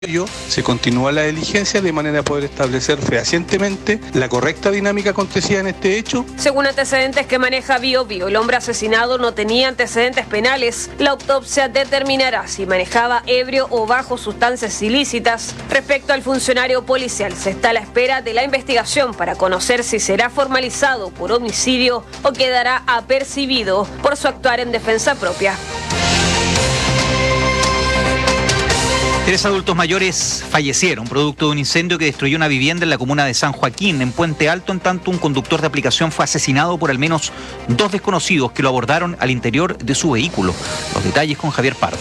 Se continúa la diligencia de manera a poder establecer fehacientemente la correcta dinámica acontecida en este hecho. Según antecedentes que maneja Biobío, el hombre asesinado no tenía antecedentes penales. La autopsia determinará si manejaba ebrio o bajo sustancias ilícitas. Respecto al funcionario policial, se está a la espera de la investigación para conocer si será formalizado por homicidio o quedará apercibido por su actuar en defensa propia. 3 adultos mayores fallecieron producto de un incendio que destruyó una vivienda en la comuna de San Joaquín, en Puente Alto, en tanto un conductor de aplicación fue asesinado por al menos 2 desconocidos que lo abordaron al interior de su vehículo. Los detalles con Javier Pardo.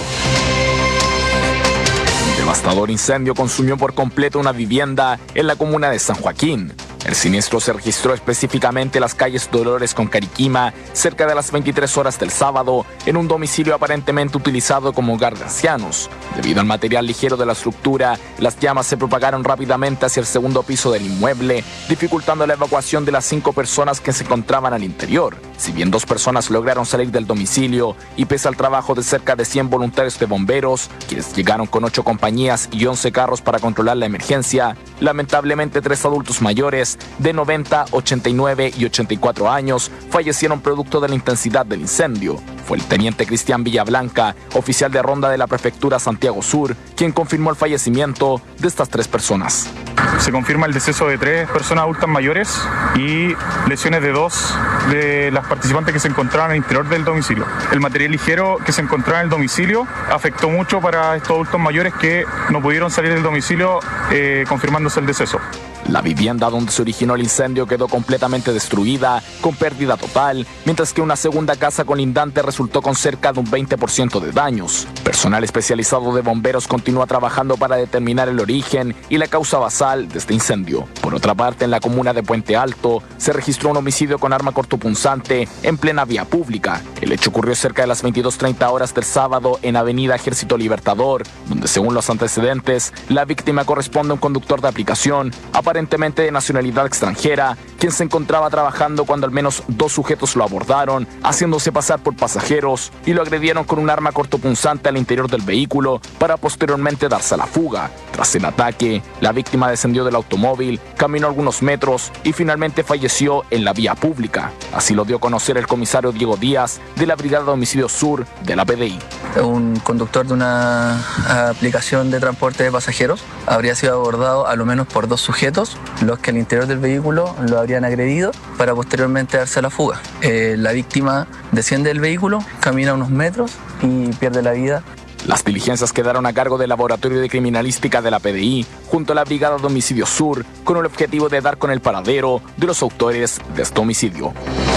Un devastador incendio consumió por completo una vivienda en la comuna de San Joaquín. El siniestro se registró específicamente en las calles Dolores con Cariquima, cerca de las 23 horas del sábado, en un domicilio aparentemente utilizado como hogar de ancianos. Debido al material ligero de la estructura, las llamas se propagaron rápidamente hacia el segundo piso del inmueble, dificultando la evacuación de las 5 personas que se encontraban al interior. Si bien 2 personas lograron salir del domicilio, y pese al trabajo de cerca de 100 voluntarios de bomberos, quienes llegaron con 8 compañías y 11 carros para controlar la emergencia, lamentablemente 3 adultos mayores de 90, 89 y 84 años fallecieron producto de la intensidad del incendio. Fue el teniente Cristian Villablanca, oficial de ronda de la prefectura Santiago Sur, quien confirmó el fallecimiento de estas 3 personas. Se confirma el deceso de 3 personas adultas mayores y lesiones de 2 de las participantes que se encontraban al interior del domicilio. El material ligero que se encontraba en el domicilio afectó mucho para estos adultos mayores que no pudieron salir del domicilio, confirmándose el deceso. La vivienda donde se originó el incendio quedó completamente destruida, con pérdida total, mientras que una segunda casa colindante resultó con cerca de un 20% de daños. Personal especializado de bomberos continúa trabajando para determinar el origen y la causa basal de este incendio. Por otra parte, en la comuna de Puente Alto, se registró un homicidio con arma cortopunzante en plena vía pública. El hecho ocurrió cerca de las 22:30 horas del sábado en Avenida Ejército Libertador, donde según los antecedentes, la víctima corresponde a un conductor de aplicación, aparentemente de nacionalidad extranjera, quien se encontraba trabajando cuando al menos 2 sujetos lo abordaron, haciéndose pasar por pasajeros, y lo agredieron con un arma cortopunzante al interior del vehículo para posteriormente darse a la fuga. Tras el ataque, la víctima descendió del automóvil, caminó algunos metros y finalmente falleció en la vía pública. Así lo dio a conocer el comisario Diego Díaz de la Brigada de Homicidio Sur de la PDI. Un conductor de una aplicación de transporte de pasajeros habría sido abordado a lo menos por 2 sujetos, los que al interior del vehículo lo habrían agredido para posteriormente darse a la fuga. La víctima desciende del vehículo, camina unos metros y pierde la vida. Las diligencias quedaron a cargo del Laboratorio de Criminalística de la PDI junto a la Brigada de Homicidio Sur, con el objetivo de dar con el paradero de los autores de este homicidio.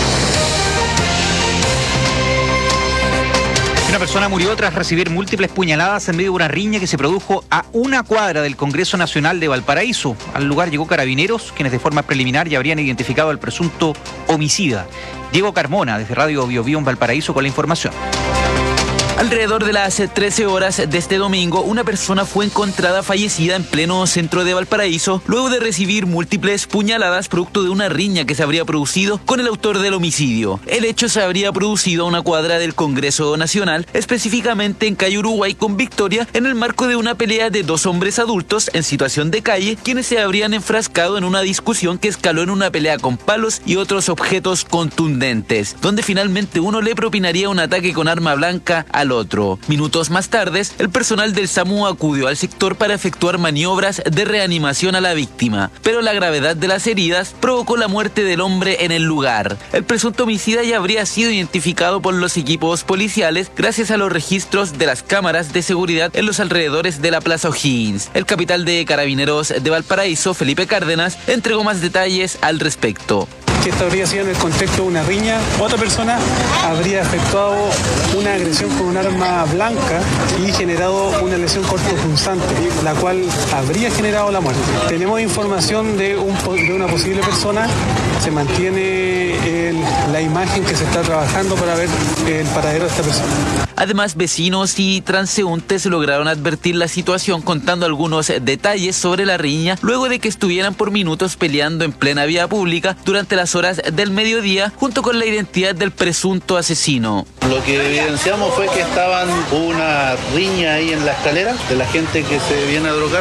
Una persona murió tras recibir múltiples puñaladas en medio de una riña que se produjo a una cuadra del Congreso Nacional de Valparaíso. Al lugar llegó Carabineros, quienes de forma preliminar ya habrían identificado al presunto homicida. Diego Carmona, desde Radio Biobío en Valparaíso, con la información. Alrededor de las 13 horas de este domingo, una persona fue encontrada fallecida en pleno centro de Valparaíso luego de recibir múltiples puñaladas producto de una riña que se habría producido con el autor del homicidio. El hecho se habría producido a una cuadra del Congreso Nacional, específicamente en calle Uruguay con Victoria, en el marco de una pelea de 2 hombres adultos en situación de calle, quienes se habrían enfrascado en una discusión que escaló en una pelea con palos y otros objetos contundentes, donde finalmente uno le propinaría un ataque con arma blanca al otro. Minutos más tarde, el personal del SAMU acudió al sector para efectuar maniobras de reanimación a la víctima, pero la gravedad de las heridas provocó la muerte del hombre en el lugar. El presunto homicida ya habría sido identificado por los equipos policiales gracias a los registros de las cámaras de seguridad en los alrededores de la Plaza O'Higgins. El capitán de Carabineros de Valparaíso, Felipe Cárdenas, entregó más detalles al respecto. Que esto habría sido en el contexto de una riña. Otra persona habría efectuado una agresión con un arma blanca y generado una lesión cortopunzante, la cual habría generado la muerte. Tenemos información de una posible persona. Se mantiene la imagen que se está trabajando para ver el paradero de esta persona. Además, vecinos y transeúntes lograron advertir la situación contando algunos detalles sobre la riña luego de que estuvieran por minutos peleando en plena vía pública durante las primeras horas del mediodía, junto con la identidad del presunto asesino. Lo que evidenciamos fue que hubo una riña ahí en la escalera de la gente que se viene a drogar.